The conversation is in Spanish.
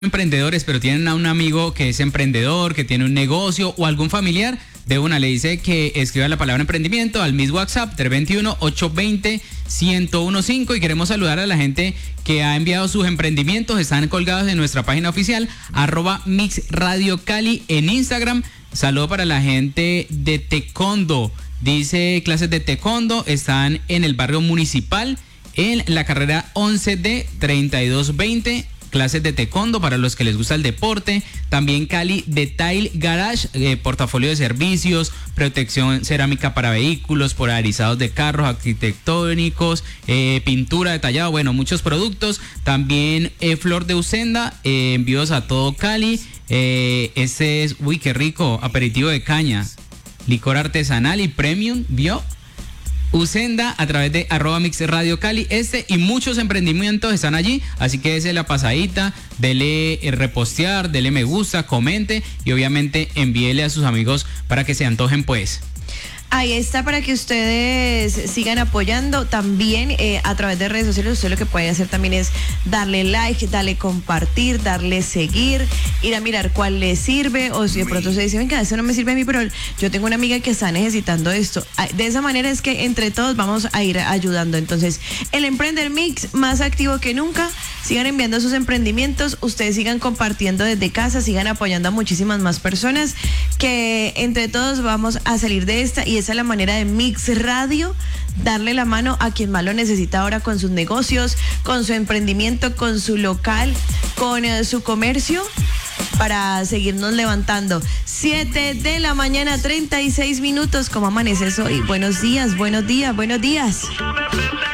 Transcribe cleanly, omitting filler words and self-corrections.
emprendedores, pero tienen a un amigo que es emprendedor, que tiene un negocio o algún familiar, de una le dice que escriba la palabra emprendimiento al mismo WhatsApp 321-820-1015 y queremos saludar a la gente que ha enviado sus emprendimientos, están colgados en nuestra página oficial @mixradiocali en Instagram. Saludo para la gente de Taekwondo, dice clases de Taekwondo, están en el barrio municipal en la carrera 11D 3220. Clases de taekwondo para los que les gusta el deporte. También Cali Detail Garage, portafolio de servicios, protección cerámica para vehículos, polarizados de carros, arquitectónicos, pintura detallada, bueno, muchos productos. También Flor de Usenda, envíos a todo Cali. Este es, uy, qué rico, aperitivo de caña, licor artesanal y premium, ¿vio? Usenda a través de @mixradiocali. Y muchos emprendimientos están allí, así que dése la pasadita, dele repostear, dele me gusta, comente y obviamente envíele a sus amigos para que se antojen pues. Ahí está para que ustedes sigan apoyando también a través de redes sociales. Usted lo que puede hacer también es darle like, darle compartir, darle seguir, ir a mirar cuál le sirve, o si de pronto se dice, venga, eso no me sirve a mí, pero yo tengo una amiga que está necesitando esto. De esa manera es que entre todos vamos a ir ayudando. Entonces, el Emprender Mix más activo que nunca. Sigan enviando sus emprendimientos, ustedes sigan compartiendo desde casa, sigan apoyando a muchísimas más personas, que entre todos vamos a salir de esta, y esa es la manera de Mix Radio, darle la mano a quien más lo necesita ahora con sus negocios, con su emprendimiento, con su local, con su comercio, para seguirnos levantando. 7 de la mañana, 36 minutos. ¿Cómo amaneces hoy? Buenos días, buenos días, buenos días.